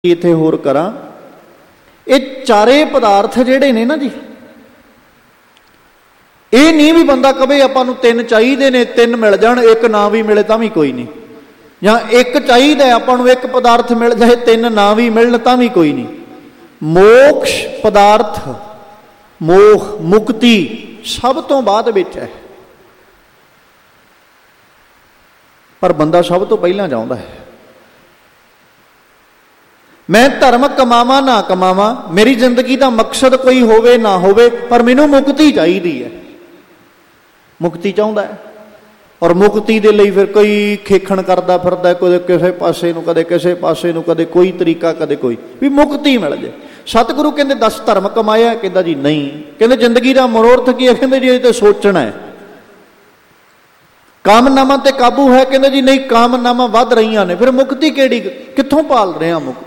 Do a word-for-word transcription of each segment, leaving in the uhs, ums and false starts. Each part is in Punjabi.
ਇੱਥੇ ਹੋਰ ਕਰਾਂ, ਇਹ ਚਾਰੇ ਪਦਾਰਥ ਜਿਹੜੇ ਨੇ ਨਾ ਜੀ, ਇਹ ਨਹੀਂ ਵੀ ਬੰਦਾ ਕਵੇ ਆਪਾਂ ਨੂੰ ਤਿੰਨ ਚਾਹੀਦੇ ਨੇ, ਤਿੰਨ ਮਿਲ ਜਾਣ, ਇੱਕ ਨਾ ਵੀ ਮਿਲੇ ਤਾਂ ਵੀ ਕੋਈ ਨਹੀਂ, ਜਾਂ ਇੱਕ ਚਾਹੀਦਾ ਆਪਾਂ ਨੂੰ ਇੱਕ ਪਦਾਰਥ ਮਿਲ ਜਾਏ, ਤਿੰਨ ਨਾ ਵੀ ਮਿਲਣ ਤਾਂ ਵੀ ਕੋਈ ਨਹੀਂ। ਮੋਕਸ਼ ਪਦਾਰਥ, ਮੋਖ, ਮੁਕਤੀ ਸਭ ਤੋਂ ਬਾਅਦ ਵਿੱਚ ਹੈ, ਪਰ ਬੰਦਾ ਸਭ ਤੋਂ ਪਹਿਲਾਂ ਚਾਹੁੰਦਾ ਹੈ ਮੈਂ ਧਰਮ ਕਮਾਵਾਂ ਨਾ ਕਮਾਵਾਂ, ਮੇਰੀ ਜ਼ਿੰਦਗੀ ਦਾ ਮਕਸਦ ਕੋਈ ਹੋਵੇ ਨਾ ਹੋਵੇ, ਪਰ ਮੈਨੂੰ ਮੁਕਤੀ ਚਾਹੀਦੀ ਹੈ। ਮੁਕਤੀ ਚਾਹੁੰਦਾ ਹੈ, ਔਰ ਮੁਕਤੀ ਦੇ ਲਈ ਫਿਰ ਕੋਈ ਖੇਖਣ ਕਰਦਾ ਫਿਰਦਾ, ਕਦੇ ਕਿਸੇ ਪਾਸੇ ਨੂੰ, ਕਦੇ ਕਿਸੇ ਪਾਸੇ ਨੂੰ, ਕਦੇ ਕੋਈ ਤਰੀਕਾ, ਕਦੇ ਕੋਈ, ਵੀ ਮੁਕਤੀ ਮਿਲ ਜਾਏ। ਸਤਿਗੁਰੂ ਕਹਿੰਦੇ ਦਸ ਧਰਮ ਕਮਾਇਆ, ਕਹਿੰਦਾ ਜੀ ਨਹੀਂ। ਕਹਿੰਦੇ ਜ਼ਿੰਦਗੀ ਦਾ ਮਨੋਰਥ ਕੀ ਹੈ? ਕਹਿੰਦੇ ਜੀ ਇਹ ਤੇ ਸੋਚਣਾ ਹੈ। ਕਾਮਨਾਵਾਂ ਤੇ ਕਾਬੂ ਹੈ? ਕਹਿੰਦੇ ਜੀ ਨਹੀਂ, ਕਾਮਨਾਵਾਂ ਵੱਧ ਰਹੀਆਂ ਨੇ। ਫਿਰ ਮੁਕਤੀ ਕਿਹੜੀ, ਕਿੱਥੋਂ ਭਾਲ ਰਹੇ ਹਾਂ ਮੁਕਤੀ?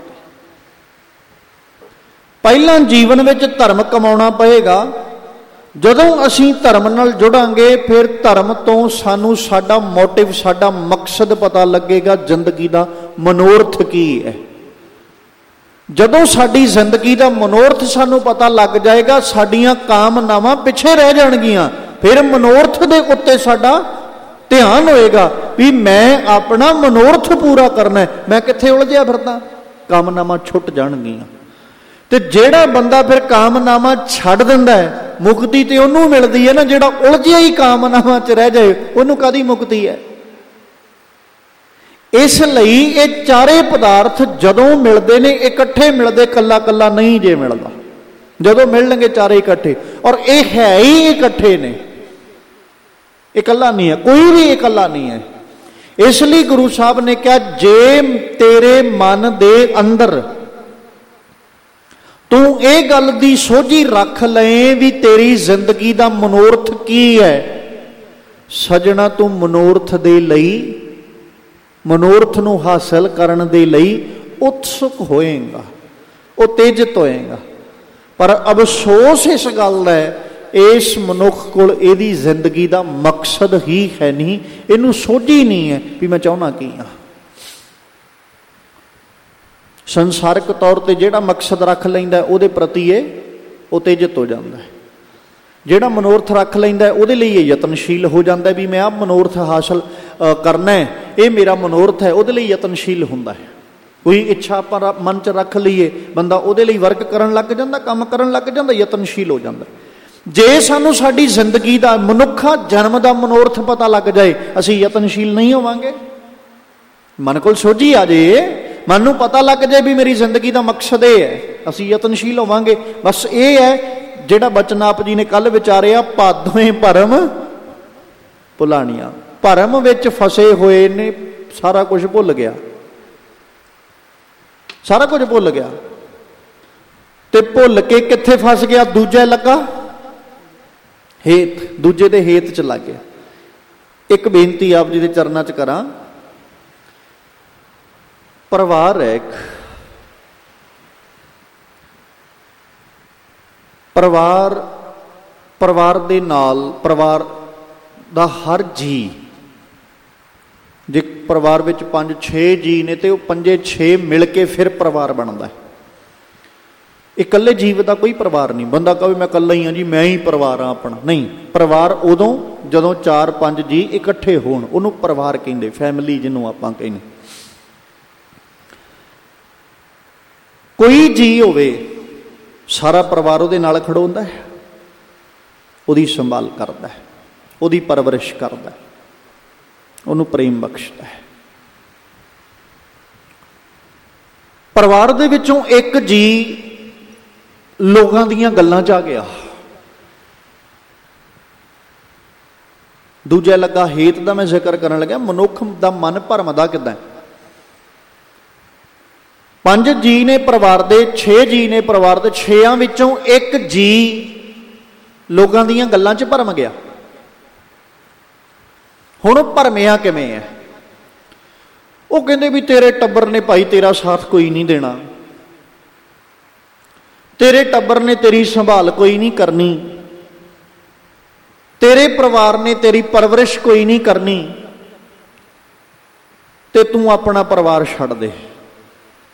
ਪਹਿਲਾਂ ਜੀਵਨ ਵਿੱਚ ਧਰਮ ਕਮਾਉਣਾ ਪਏਗਾ। ਜਦੋਂ ਅਸੀਂ ਧਰਮ ਨਾਲ ਜੁੜਾਂਗੇ, ਫਿਰ ਧਰਮ ਤੋਂ ਸਾਨੂੰ ਸਾਡਾ ਮੋਟਿਵ, ਸਾਡਾ ਮਕਸਦ ਪਤਾ ਲੱਗੇਗਾ, ਜ਼ਿੰਦਗੀ ਦਾ ਮਨੋਰਥ ਕੀ ਹੈ। ਜਦੋਂ ਸਾਡੀ ਜ਼ਿੰਦਗੀ ਦਾ ਮਨੋਰਥ ਸਾਨੂੰ ਪਤਾ ਲੱਗ ਜਾਏਗਾ, ਸਾਡੀਆਂ ਕਾਮਨਾਵਾਂ ਪਿੱਛੇ ਰਹਿ ਜਾਣਗੀਆਂ। ਫਿਰ ਮਨੋਰਥ ਦੇ ਉੱਤੇ ਸਾਡਾ ਧਿਆਨ ਹੋਏਗਾ ਵੀ ਮੈਂ ਆਪਣਾ ਮਨੋਰਥ ਪੂਰਾ ਕਰਨਾ। ਮੈਂ ਕਿੱਥੇ ਉਲਝਿਆ ਫਿਰਦਾ? ਕਾਮਨਾਵਾਂ ਛੁੱਟ ਜਾਣਗੀਆਂ। ਤੇ ਜਿਹੜਾ ਬੰਦਾ ਫਿਰ ਕਾਮਨਾਵਾਂ ਛੱਡ ਦਿੰਦਾ ਹੈ, ਮੁਕਤੀ ਤੇ ਉਹਨੂੰ ਮਿਲਦੀ ਹੈ ਨਾ, ਜਿਹੜਾ ਉਲਝਿਆ ਹੀ ਕਾਮਨਾਵਾਂ 'ਚ ਰਹਿ ਜਾਏ, ਉਹਨੂੰ ਕਾਹਦੀ ਮੁਕਤੀ ਹੈ? ਇਸ ਲਈ ਇਹ ਚਾਰੇ ਪਦਾਰਥ ਜਦੋਂ ਮਿਲਦੇ ਨੇ, ਇਕੱਠੇ ਮਿਲਦੇ, ਕੱਲਾ ਕੱਲਾ ਨਹੀਂ ਜੇ ਮਿਲਦਾ। ਜਦੋਂ ਮਿਲਣਗੇ ਚਾਰੇ ਇਕੱਠੇ, ਔਰ ਇਹ ਹੈ ਹੀ ਇਕੱਠੇ ਨੇ, ਇਕੱਲਾ ਨਹੀਂ ਹੈ, ਕੋਈ ਵੀ ਇਕੱਲਾ ਨਹੀਂ ਹੈ। ਇਸ ਲਈ ਗੁਰੂ ਸਾਹਿਬ ਨੇ ਕਿਹਾ, ਜੇ ਤੇਰੇ ਮਨ ਦੇ ਅੰਦਰ ਤੂੰ ਇਹ ਗੱਲ ਦੀ ਸੋਝੀ ਰੱਖ ਲਏ ਵੀ ਤੇਰੀ ਜ਼ਿੰਦਗੀ ਦਾ ਮਨੋਰਥ ਕੀ ਹੈ, ਸਜਣਾ ਤੂੰ ਮਨੋਰਥ ਦੇ ਲਈ, ਮਨੋਰਥ ਨੂੰ ਹਾਸਲ ਕਰਨ ਦੇ ਲਈ ਉਤਸੁਕ ਹੋਏਗਾ, ਉਤੇਜਿਤ ਹੋਏਗਾ। ਪਰ ਅਫਸੋਸ ਇਸ ਗੱਲ ਦਾ ਹੈ, ਇਸ ਮਨੁੱਖ ਕੋਲ ਇਹਦੀ ਜ਼ਿੰਦਗੀ ਦਾ ਮਕਸਦ ਹੀ ਹੈ ਨਹੀਂ, ਇਹਨੂੰ ਸੋਝੀ ਨਹੀਂ ਹੈ ਵੀ ਮੈਂ ਚਾਹੁੰਦਾ ਕੀ ਹਾਂ। ਸੰਸਾਰਿਕ ਤੌਰ ਤੇ ਜਿਹੜਾ ਮਕਸਦ ਰੱਖ ਲੈਂਦਾ ਉਹਦੇ ਪ੍ਰਤੀ ਇਹ ਉਤੇਜਿਤ ਹੋ ਜਾਂਦਾ ਹੈ। ਜਿਹੜਾ ਮਨੋਰਥ ਰੱਖ ਲੈਂਦਾ ਉਹਦੇ ਲਈ ਇਹ ਯਤਨਸ਼ੀਲ ਹੋ ਜਾਂਦਾ ਵੀ ਮੈਂ ਆਹ ਮਨੋਰਥ ਹਾਸਲ ਕਰਨਾ ਹੈ, ਇਹ ਮੇਰਾ ਮਨੋਰਥ ਹੈ, ਉਹਦੇ ਲਈ ਯਤਨਸ਼ੀਲ ਹੁੰਦਾ ਹੈ। ਕੋਈ ਇੱਛਾ ਆਪਾਂ ਮਨ 'ਚ ਰੱਖ ਲਈਏ, ਬੰਦਾ ਉਹਦੇ ਲਈ ਵਰਕ ਕਰਨ ਲੱਗ ਜਾਂਦਾ, ਕੰਮ ਕਰਨ ਲੱਗ ਜਾਂਦਾ, ਯਤਨਸ਼ੀਲ ਹੋ ਜਾਂਦਾ। ਜੇ ਸਾਨੂੰ ਸਾਡੀ ਜ਼ਿੰਦਗੀ ਦਾ, ਮਨੁੱਖਾ ਜਨਮ ਦਾ ਮਨੋਰਥ ਪਤਾ ਲੱਗ ਜਾਏ, ਅਸੀਂ ਯਤਨਸ਼ੀਲ ਨਹੀਂ ਹੋਵਾਂਗੇ। ਮਨ ਕੋਲ ਸੋਝੀ ਆ ਜੇ, ਮਨ ਨੂੰ ਪਤਾ ਲੱਗ ਜਾਏ ਵੀ ਮੇਰੀ ਜ਼ਿੰਦਗੀ ਦਾ ਮਕਸਦ ਇਹ ਹੈ, ਅਸੀਂ ਯਤਨਸ਼ੀਲ ਹੋਵਾਂਗੇ। ਬਸ ਇਹ ਹੈ ਜਿਹੜਾ ਬਚਨ ਆਪ ਜੀ ਨੇ ਕੱਲ ਵਿਚਾਰਿਆ, ਭਾਦੋਵੇਂ ਭਰਮ ਭੁਲਾਣੀਆਂ। ਭਰਮ ਵਿੱਚ ਫਸੇ ਹੋਏ ਨੇ, ਸਾਰਾ ਕੁਝ ਭੁੱਲ ਗਿਆ, ਸਾਰਾ ਕੁਝ ਭੁੱਲ ਗਿਆ। ਤੇ ਭੁੱਲ ਕੇ ਕਿੱਥੇ ਫਸ ਗਿਆ? ਦੂਜਾ ਲੱਗਾ ਹੇਤ, ਦੂਜੇ ਦੇ ਹੇਤ 'ਚ ਲੱਗ ਗਿਆ। ਇੱਕ ਬੇਨਤੀ ਆਪ ਜੀ ਦੇ ਚਰਨਾਂ 'ਚ ਕਰਾਂ। ਪਰਿਵਾਰ ਹੈ ਇੱਕ, ਪਰਿਵਾਰ, ਪਰਿਵਾਰ ਦੇ ਨਾਲ, ਪਰਿਵਾਰ ਦਾ ਹਰ ਜੀ, ਜੇ ਪਰਿਵਾਰ ਵਿੱਚ ਪੰਜ ਛੇ ਜੀ ਨੇ ਤੇ ਉਹ ਪੰਜੇ ਛੇ ਮਿਲ ਕੇ ਫਿਰ ਪਰਿਵਾਰ ਬਣਦਾ ਹੈ। ਇਕੱਲੇ ਜੀਵ ਦਾ ਕੋਈ ਪਰਿਵਾਰ ਨਹੀਂ। ਬੰਦਾ ਕਹੇ ਮੈਂ ਇਕੱਲਾ ਹੀ ਹਾਂ ਜੀ, ਮੈਂ ਹੀ ਪਰਿਵਾਰ ਹਾਂ ਆਪਣਾ, ਨਹੀਂ। ਪਰਿਵਾਰ ਉਦੋਂ ਜਦੋਂ ਚਾਰ ਪੰਜ ਜੀ ਇਕੱਠੇ ਹੋਣ, ਉਹਨੂੰ ਪਰਿਵਾਰ ਕਹਿੰਦੇ, ਫੈਮਿਲੀ ਜਿਹਨੂੰ ਆਪਾਂ ਕਹਿੰਦੇ। ਕੋਈ ਜੀ ਹੋਵੇ, ਸਾਰਾ ਪਰਿਵਾਰ ਉਹਦੇ ਨਾਲ ਖੜੋਂਦਾ ਹੈ, ਉਹਦੀ ਸੰਭਾਲ ਕਰਦਾ ਹੈ, ਉਹਦੀ ਪਰਵਰਿਸ਼ ਕਰਦਾ ਹੈ, ਉਹਨੂੰ ਪ੍ਰੇਮ ਬਖਸ਼ਦਾ ਹੈ। ਪਰਿਵਾਰ ਦੇ ਵਿੱਚੋਂ ਇੱਕ ਜੀ ਲੋਕਾਂ ਦੀਆਂ ਗੱਲਾਂ 'ਚ ਆ ਗਿਆ, ਦੂਜਾ ਲੱਗਾ ਹੇਤ ਦਾ। ਮੈਂ ਜ਼ਿਕਰ ਕਰਨ ਲੱਗਿਆ, ਮਨੁੱਖ ਦਾ ਮਨ ਭਰਮਦਾ ਕਿੱਦਾਂ? ਪੰਜ ਜੀ ਨੇ ਪਰਿਵਾਰ ਦੇ, ਛੇ ਜੀ ਨੇ ਪਰਿਵਾਰ ਦੇ, ਛੇਆਂ ਵਿੱਚੋਂ ਇੱਕ ਜੀ ਲੋਕਾਂ ਦੀਆਂ ਗੱਲਾਂ 'ਚ ਭਰਮ ਗਿਆ। ਹੁਣ ਉਹ ਭਰਮਿਆ ਕਿਵੇਂ ਹੈ? ਉਹ ਕਹਿੰਦੇ ਵੀ ਤੇਰੇ ਟੱਬਰ ਨੇ ਭਾਈ ਤੇਰਾ ਸਾਥ ਕੋਈ ਨਹੀਂ ਦੇਣਾ, ਤੇਰੇ ਟੱਬਰ ਨੇ ਤੇਰੀ ਸੰਭਾਲ ਕੋਈ ਨਹੀਂ ਕਰਨੀ, ਤੇਰੇ ਪਰਿਵਾਰ ਨੇ ਤੇਰੀ ਪਰਵਰਿਸ਼ ਕੋਈ ਨਹੀਂ ਕਰਨੀ, ਤੇ ਤੂੰ ਆਪਣਾ ਪਰਿਵਾਰ ਛੱਡ ਦੇ।